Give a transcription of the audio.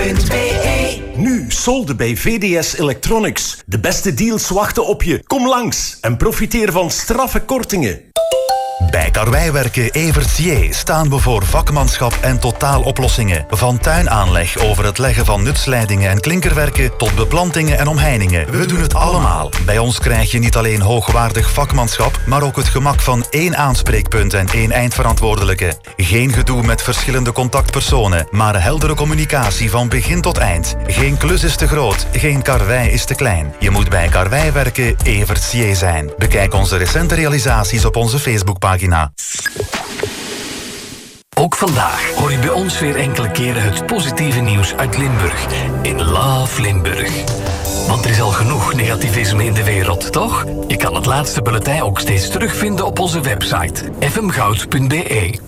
fmgoud.be. Nu solde bij VDS Electronics. De beste deals wachten op je. Kom langs en profiteer van straffe kortingen. Bij Karweiwerken Evertsier staan we voor vakmanschap en totaaloplossingen. Van tuinaanleg over het leggen van nutsleidingen en klinkerwerken tot beplantingen en omheiningen. We doen het allemaal. Bij ons krijg je niet alleen hoogwaardig vakmanschap, maar ook het gemak van 1 aanspreekpunt en 1 eindverantwoordelijke. Geen gedoe met verschillende contactpersonen, maar heldere communicatie van begin tot eind. Geen klus is te groot, geen karwei is te klein. Je moet bij Karweiwerken Evertsier zijn. Bekijk onze recente realisaties op onze Facebookpagina. Ook vandaag hoor je bij ons weer enkele keren het positieve nieuws uit Limburg. In Love Limburg. Want er is al genoeg negativisme in de wereld, toch? Je kan het laatste bulletin ook steeds terugvinden op onze website fmgoud.be.